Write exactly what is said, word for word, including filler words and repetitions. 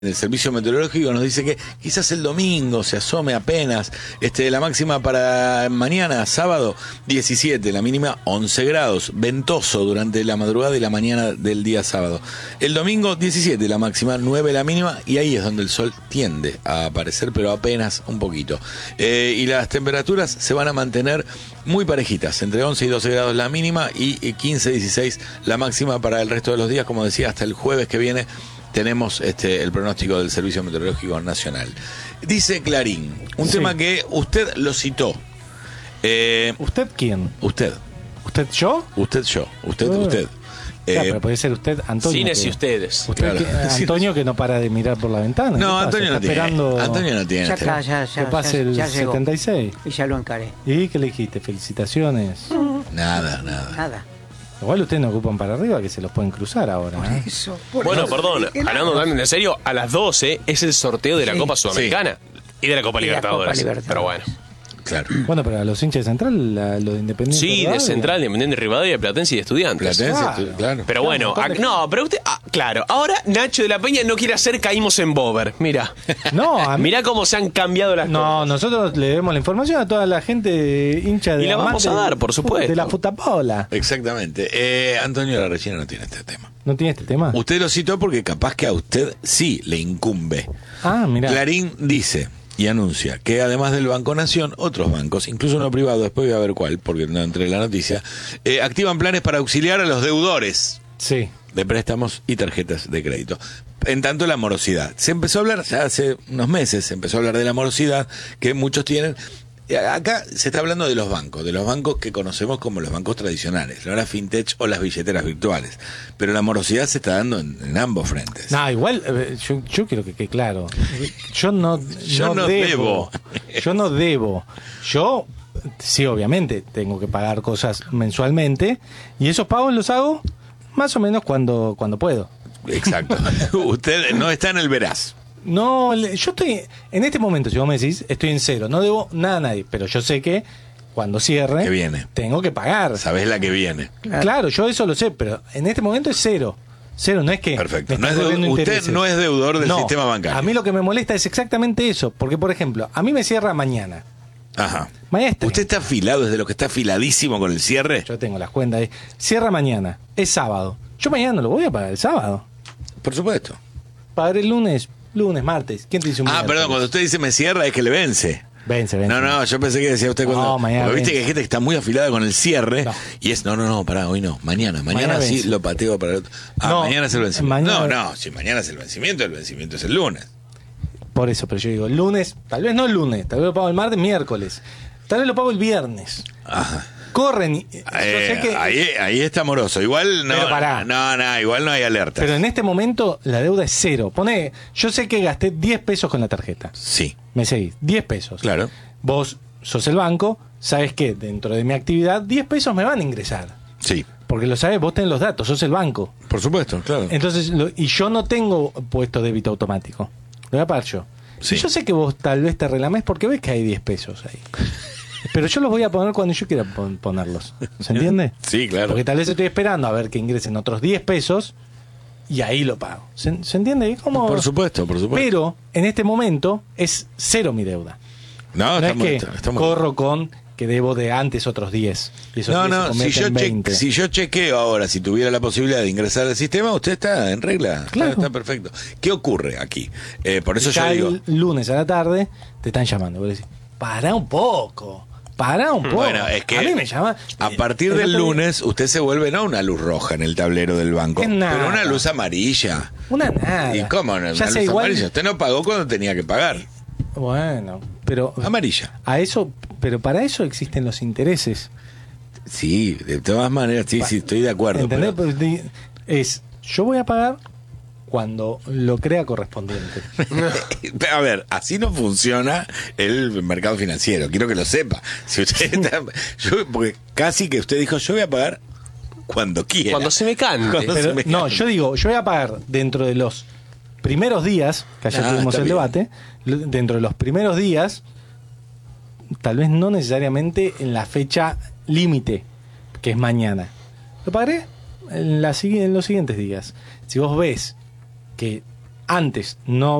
El servicio meteorológico nos dice que quizás el domingo se asome apenas. Este, la máxima para mañana, sábado, diecisiete, la mínima once grados, ventoso durante la madrugada y la mañana del día sábado. El domingo, diecisiete, la máxima, nueve la mínima, y ahí es donde el sol tiende a aparecer, pero apenas un poquito. Eh, y las temperaturas se van a mantener muy parejitas, entre once y doce grados la mínima y quince, dieciséis la máxima para el resto de los días, como decía, hasta el jueves que viene. Tenemos este, el pronóstico del Servicio Meteorológico Nacional. Dice Clarín, un sí. tema que usted lo citó. Eh, ¿Usted quién? Usted. ¿Usted yo? Usted yo. Usted, uh, usted. Claro, eh, pero puede ser usted, Antonio. Cines que, y ustedes. Usted claro. que, Antonio que no para de mirar por la ventana. No, Antonio no, Está tiene, esperando Antonio no tiene. Ya Este. está, ya, ya. Que pase ya, el ya llegó. setenta y seis. Y ya lo encaré. ¿Y qué le dijiste? Felicitaciones. Nada, nada. Nada. Igual ustedes no ocupan para arriba, que se los pueden cruzar ahora. Por ¿eh? eso. Por Bueno, eso. perdón, Que hablando nada. tan en serio, a las doce es el sorteo de la Sí. Copa Sudamericana y de la Copa Y la Copa Libertadores. Libertadores. Pero bueno. Claro. Bueno, pero a los hinchas de Central, la- los de Independiente. Sí, de Rivadavia. Central, Independiente Rivadavia, Platense y de Estudiantes. Platense, Claro. tú- claro. Pero bueno, Claro, ac- no, pero usted, ah, claro, ahora Nacho de la Peña no quiere hacer caímos en Bober. Mira, No, a mí. mira cómo se han cambiado las No, cosas. nosotros le demos la información a toda la gente hincha de Y la vamos amante a dar, por supuesto. de la futapola. Exactamente. Eh, Antonio La Regina no tiene este tema. ¿No tiene este tema? Usted lo citó porque capaz que a usted sí le incumbe. Ah, mira. Clarín dice y anuncia que además del Banco Nación, otros bancos, incluso uno privado, después voy a ver cuál, porque no entré en la noticia, eh, activan planes para auxiliar a los deudores Sí. de préstamos y tarjetas de crédito. En tanto, la morosidad. Se empezó a hablar, ya hace unos meses, se empezó a hablar de la morosidad que muchos tienen. Acá se está hablando de los bancos, de los bancos que conocemos como los bancos tradicionales, no las fintech o las billeteras virtuales. Pero la morosidad se está dando en, en ambos frentes. No, igual, eh, yo, yo quiero que quede claro. Yo no, Yo no debo. Yo no debo. Yo, sí, obviamente, tengo que pagar cosas mensualmente y esos pagos los hago más o menos cuando, cuando puedo. Exacto. Usted no está en el veraz. No, le- yo estoy, en este momento, si vos me decís, estoy en cero, no debo nada a nadie, pero yo sé que cuando cierre, Que viene. tengo que pagar. Sabés la que viene. Claro. Claro, yo eso lo sé, pero en este momento es cero. Cero, no es que... Perfecto. me No están es deu- corriendo usted intereses. no es deudor del No, sistema bancario. A mí lo que me molesta es exactamente eso, porque por ejemplo, a mí me cierra mañana. Ajá. Mañana es ¿Usted está afilado desde lo que está afiladísimo con el cierre? Yo tengo las cuentas ahí. Cierra mañana, es sábado. Yo mañana no lo voy a pagar el sábado. Por supuesto. Pagaré el lunes, lunes, martes. ¿Quién te dice un Ah, miércoles? perdón, cuando usted dice me cierra es que le vence. Vence, vence. No, no, yo pensé que decía usted cuando... No, mañana porque viste vence. que hay gente que está muy afilada con el cierre No. y es, no, no, no, pará, hoy no, mañana, mañana, Mañana sí vence. lo pateo para el otro. Ah, No, mañana es el vencimiento. mañana- No, no, si mañana es el vencimiento, el vencimiento es el lunes. Por eso, pero yo digo, lunes, tal vez no el lunes, tal vez lo pago el martes, miércoles. Tal vez lo pago el viernes. Ajá. Corren. y- Yo Eh, sé que. ahí, ahí está amoroso. Igual no, Pero pará. no, no, igual no hay alerta. Pero en este momento la deuda es cero. Pone, yo sé que gasté diez pesos con la tarjeta. Sí, Me seguís, diez pesos. claro. Vos sos el banco, sabes que dentro de mi actividad diez pesos me van a ingresar. Sí, Porque lo sabes, vos tenés los datos, sos el banco. por supuesto, claro. Entonces, lo- y yo no tengo puesto débito automático. Lo voy a pagar yo. Sí. Y yo sé que vos tal vez te reclamés porque ves que hay diez pesos ahí. Pero yo los voy a poner cuando yo quiera pon- ponerlos. ¿Se entiende? Sí, claro. Porque tal vez estoy esperando a ver que ingresen otros diez pesos y ahí lo pago. ¿Se, se entiende? Es como... Por supuesto, por supuesto. Pero en este momento es cero mi deuda. no, No, estamos, es que estamos- corro con que debo de antes otros diez. Y esos No, diez se no, si convierten yo, en che- veinte. si yo chequeo ahora, si tuviera la posibilidad de ingresar al sistema, usted está en regla. Claro. Está, está perfecto. ¿Qué ocurre aquí? Eh, por eso Ya yo digo... el lunes a la tarde te están llamando. Vos decís, pará un poco. Pará un poco. Bueno, es que a mí me llama. a partir el del otro día- lunes usted se vuelve no una luz roja en el tablero del banco, Es nada. pero una luz amarilla. Una nada. ¿Y cómo no? Una Ya luz sea igual. amarilla. Usted no pagó cuando tenía que pagar. Bueno, pero. Amarilla. A eso. Pero para eso existen los intereses. Sí, de todas maneras, sí, sí, estoy de acuerdo. ¿Entendés? pero- Pues di- Es. Yo voy a pagar cuando lo crea correspondiente. A ver, así no funciona el mercado financiero. Quiero que lo sepa. Si usted está- yo- porque casi que usted dijo, yo voy a pagar cuando quiera. Cuando se me cante. Cuando Pero, se me no, cante. yo digo, yo voy a pagar dentro de los primeros días, que ayer Ah, tuvimos está el bien. debate, lo- dentro de los primeros días, tal vez no necesariamente en la fecha límite, que es mañana. Lo pagaré en, la, sigui- en los siguientes días. Si vos ves que antes, no